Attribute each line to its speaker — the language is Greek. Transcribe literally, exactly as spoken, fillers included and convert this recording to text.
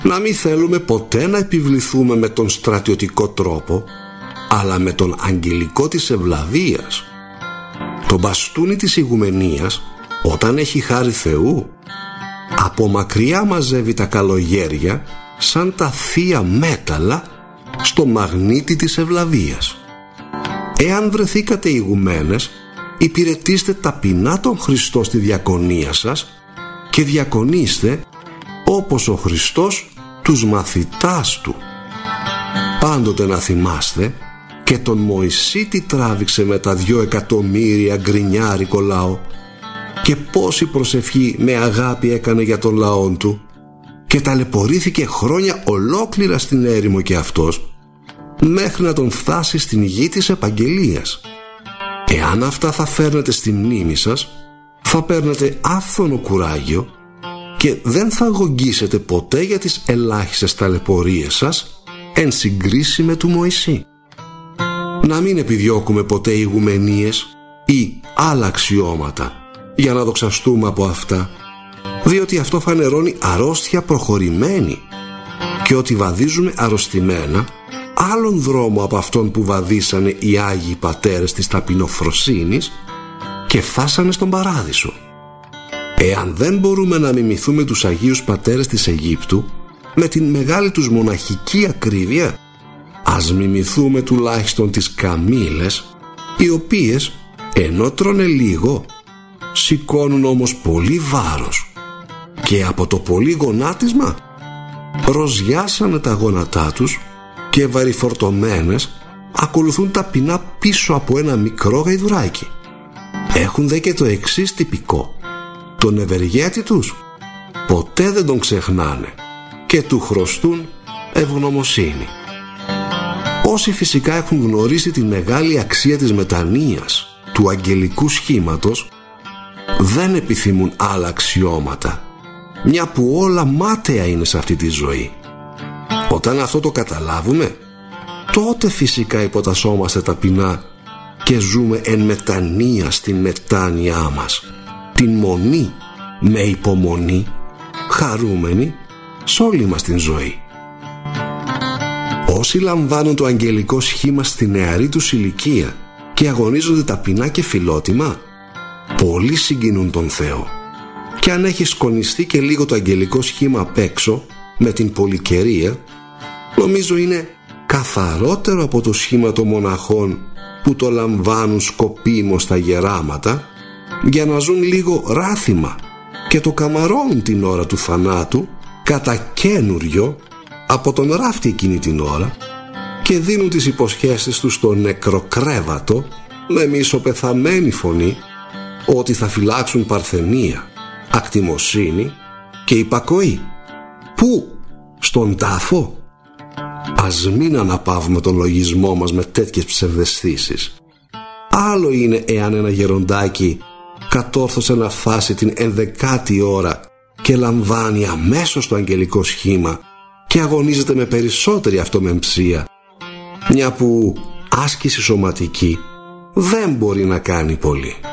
Speaker 1: να μην θέλουμε ποτέ να επιβληθούμε με τον στρατιωτικό τρόπο, αλλά με τον αγγελικό της ευλαβίας. Το μπαστούνι της ηγουμενίας, όταν έχει χάρη Θεού, από μακριά μαζεύει τα καλογέρια σαν τα θεία μέταλλα στο μαγνήτη της ευλαβίας. Εάν βρεθήκατε ηγουμένες, υπηρετήστε ταπεινά τον Χριστό στη διακονία σας και διακονήστε όπως ο Χριστός τους μαθητάς του. Πάντοτε να θυμάστε και τον Μωυσή τι τράβηξε με τα δυο εκατομμύρια γκρινιάρικο λαό και πόση προσευχή με αγάπη έκανε για τον λαόν του και ταλαιπωρήθηκε χρόνια ολόκληρα στην έρημο και αυτός, μέχρι να τον φτάσει στην γη της επαγγελίας. Εάν αυτά θα φέρνετε στη μνήμη σας, θα παίρνετε άφθονο κουράγιο και δεν θα γογγίσετε ποτέ για τις ελάχιστες ταλαιπωρίες σας εν συγκρίση με του Μωυσή. Να μην επιδιώκουμε ποτέ ηγουμενίες ή άλλα αξιώματα για να δοξαστούμε από αυτά, διότι αυτό φανερώνει αρρώστια προχωρημένη και ότι βαδίζουμε αρρωστημένα άλλον δρόμο από αυτόν που βαδίσανε οι Άγιοι Πατέρες της ταπεινοφροσύνης και φτάσανε στον Παράδεισο. Εάν δεν μπορούμε να μιμηθούμε τους Αγίους Πατέρες της Αιγύπτου με την μεγάλη τους μοναχική ακρίβεια, ας μιμηθούμε τουλάχιστον τις καμήλες, οι οποίες ενώ τρώνε λίγο, σηκώνουν όμως πολύ βάρος και από το πολύ γονάτισμα ροζιάσανε τα γόνατά τους και βαρυφορτωμένες ακολουθούν ταπεινά πίσω από ένα μικρό γαϊδουράκι. Έχουν δε και το εξής τυπικό: τον ευεργέτη τους ποτέ δεν τον ξεχνάνε και του χρωστούν ευγνωμοσύνη. Όσοι φυσικά έχουν γνωρίσει τη μεγάλη αξία της μετανοίας του αγγελικού σχήματος, δεν επιθυμούν άλλα αξιώματα, μια που όλα μάταια είναι σε αυτή τη ζωή. Όταν αυτό το καταλάβουμε, τότε φυσικά υποτασσόμαστε ταπεινά και ζούμε εν μετανία στην μετάνοιά μας, την μονή με υπομονή, χαρούμενοι σ' όλη μας την ζωή. Όσοι λαμβάνουν το αγγελικό σχήμα στη νεαρή τους ηλικία και αγωνίζονται ταπεινά και φιλότιμα, πολύ συγκινούν τον Θεό. Και αν έχει σκονιστεί και λίγο το αγγελικό σχήμα απ' έξω με την πολυκαιρία, νομίζω είναι καθαρότερο από το σχήμα των μοναχών που το λαμβάνουν σκοπίμως στα γεράματα για να ζουν λίγο ράθιμα και το καμαρώνουν την ώρα του θανάτου κατά καίνουριο από τον ράφτη εκείνη την ώρα και δίνουν τις υποσχέσεις τους στο νεκροκρέβατο με μισοπεθαμένη φωνή ότι θα φυλάξουν παρθενία, ακτιμοσύνη και υπακοή. Πού? Στον τάφο? Ας μην αναπαύουμε τον λογισμό μας με τέτοιες ψευδαισθήσεις. Άλλο είναι εάν ένα γεροντάκι κατόρθωσε να φτάσει την ενδεκάτη ώρα και λαμβάνει αμέσως το αγγελικό σχήμα και αγωνίζεται με περισσότερη αυτομεμψία, μια που άσκηση σωματική δεν μπορεί να κάνει πολύ.